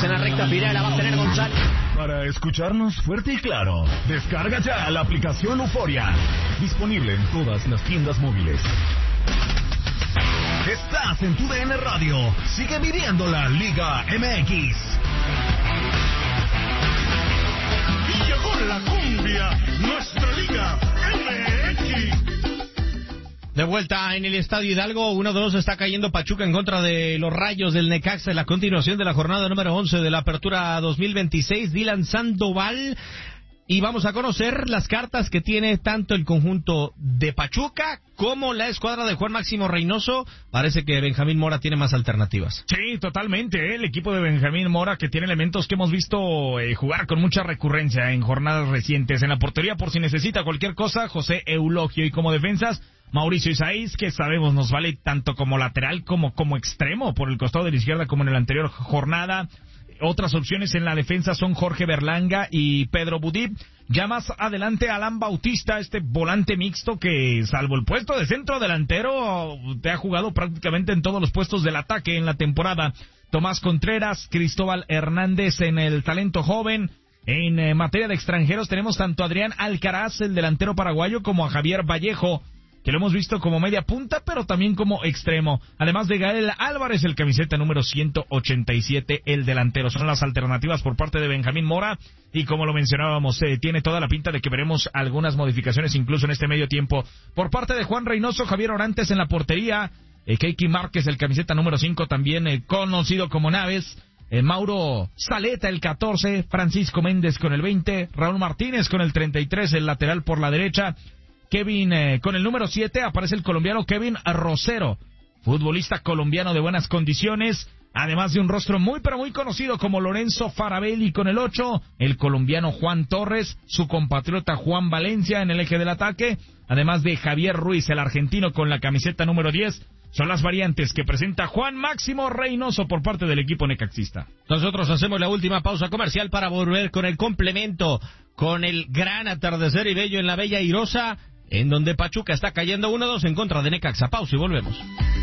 en la recta final, la va a tener González. Para escucharnos fuerte y claro, descarga ya la aplicación Euforia. Disponible en todas las tiendas móviles. Estás en tu DN Radio. Sigue viviendo la Liga MX. Y llegó la cumbia, nuestra Liga MX. De vuelta en el Estadio Hidalgo, 1-2 está cayendo Pachuca en contra de los Rayos del Necaxa en la continuación de la jornada número 11 de la Apertura 2026. Dylan Sandoval. Y vamos a conocer las cartas que tiene tanto el conjunto de Pachuca como la escuadra de Juan Máximo Reynoso. Parece que Benjamín Mora tiene más alternativas. Sí, totalmente. El equipo de Benjamín Mora, que tiene elementos que hemos visto jugar con mucha recurrencia en jornadas recientes. En la portería, por si necesita cualquier cosa, José Eulogio. Y como defensas, Mauricio Isaías, que sabemos nos vale tanto como lateral como extremo por el costado de la izquierda como en la anterior jornada. Otras opciones en la defensa son Jorge Berlanga y Pedro Budip. Ya más adelante Alan Bautista, este volante mixto que, salvo el puesto de centro delantero, te ha jugado prácticamente en todos los puestos del ataque en la temporada. Tomás Contreras, Cristóbal Hernández en el talento joven. En materia de extranjeros tenemos tanto a Adrián Alcaraz, el delantero paraguayo, como a Javier Vallejo, que lo hemos visto como media punta, pero también como extremo. Además de Gael Álvarez, el camiseta número 187, el delantero. Son las alternativas por parte de Benjamín Mora, y como lo mencionábamos, tiene toda la pinta de que veremos algunas modificaciones incluso en este medio tiempo. Por parte de Juan Reynoso, Javier Orantes en la portería, Keiki Márquez, el camiseta número 5, también conocido como Naves, Mauro Saleta, el 14, Francisco Méndez con el 20, Raúl Martínez con el 33, el lateral por la derecha, Kevin, con el número 7 aparece el colombiano Kevin Rosero, futbolista colombiano de buenas condiciones, además de un rostro muy pero muy conocido como Lorenzo Farabelli con el 8, el colombiano Juan Torres, su compatriota Juan Valencia en el eje del ataque, además de Javier Ruiz, el argentino con la camiseta número 10, son las variantes que presenta Juan Máximo Reynoso por parte del equipo necaxista. Nosotros hacemos la última pausa comercial para volver con el complemento, con el gran atardecer y bello en la Bella Airosa, en donde Pachuca está cayendo 1-2 en contra de Necaxa. Pausa y volvemos.